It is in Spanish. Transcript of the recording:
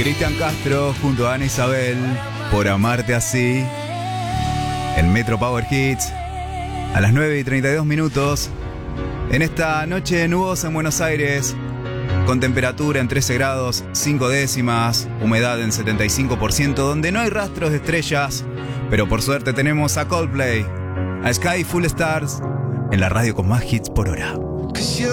Cristian Castro junto a Ana Isabel, Por amarte así, en Metro Power Hits, a las 9:32, en esta noche nubosa en Buenos Aires, con temperatura en 13 grados, 5 décimas, humedad en 75%, donde no hay rastros de estrellas, pero por suerte tenemos a Coldplay, a Sky Full Stars, en la radio con más hits por hora.